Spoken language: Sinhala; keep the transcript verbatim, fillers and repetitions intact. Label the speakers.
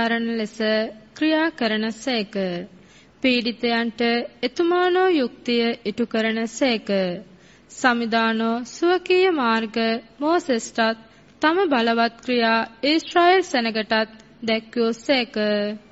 Speaker 1: ආරණ ලෙස ක්‍රියා කරන සේක. පීඩිතයන්ට එතුමානෝ යුක්තිය ඉටු කරන සේක. සමිදානෝ සුවකීය මාර්ග මෝසෙස්ටත් තම බලවත් ක්‍රියා ඊශ්‍රායෙල් සෙනගටත් දැක්වූ සේක.